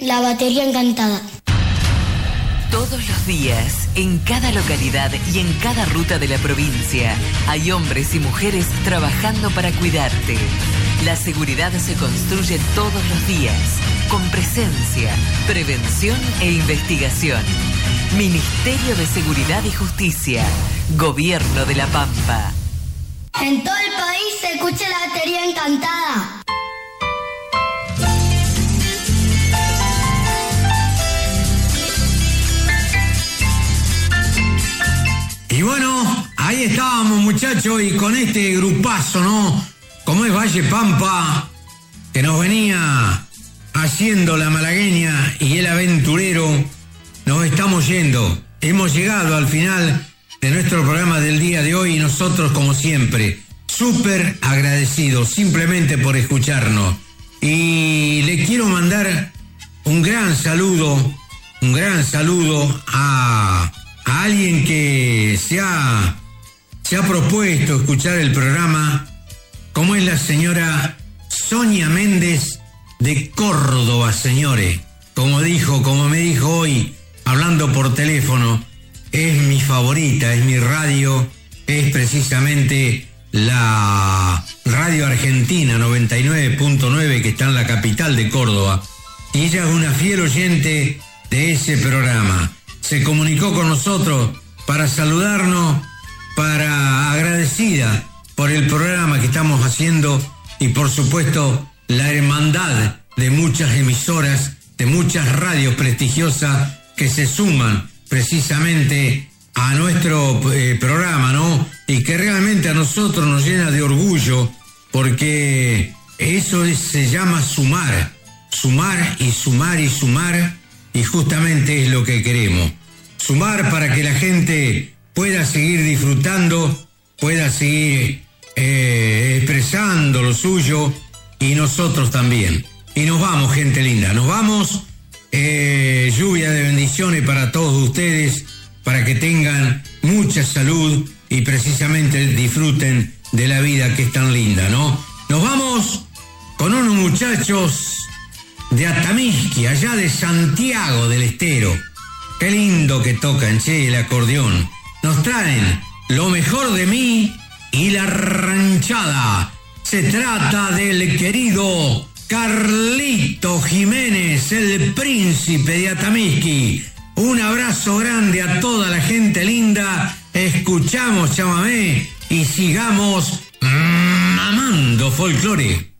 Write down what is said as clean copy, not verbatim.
La batería encantada. Todos los días, en cada localidad y en cada ruta de la provincia, hay hombres y mujeres trabajando para cuidarte. La seguridad se construye todos los días, con presencia, prevención e investigación. Ministerio de Seguridad y Justicia, Gobierno de La Pampa. En todo el país se escucha la batería encantada. Y bueno, ahí estábamos, muchachos, y con este grupazo, ¿no? Como es Valle Pampa, que nos venía haciendo la malagueña y el aventurero, nos estamos yendo. Hemos llegado al final de nuestro programa del día de hoy y nosotros, como siempre, súper agradecidos simplemente por escucharnos. Y le quiero mandar un gran saludo a alguien que se ha propuesto escuchar el programa, como es la señora Sonia Méndez de Córdoba, señores. Como me dijo hoy, hablando por teléfono, es mi favorita, es mi radio, es precisamente la Radio Argentina 99.9 que está en la capital de Córdoba. Y ella es una fiel oyente de ese programa. Se comunicó con nosotros para saludarnos, para agradecida por el programa que estamos haciendo y por supuesto la hermandad de muchas emisoras, de muchas radios prestigiosas que se suman precisamente a nuestro programa, ¿no? Y que realmente a nosotros nos llena de orgullo porque eso se llama sumar y sumar y sumar. Y justamente es lo que queremos. Sumar para que la gente pueda seguir disfrutando, pueda seguir expresando lo suyo y nosotros también. Y nos vamos, gente linda, nos vamos. Lluvia de bendiciones para todos ustedes, para que tengan mucha salud y precisamente disfruten de la vida que es tan linda, ¿no? Nos vamos con unos muchachos de Atamisqui, allá de Santiago del Estero. Qué lindo que tocan, che, el acordeón. Nos traen Lo Mejor de Mí y La Ranchada. Se trata del querido Carlito Jiménez, el príncipe de Atamisqui. Un abrazo grande a toda la gente linda. Escuchamos chamamé y sigamos amando folclore.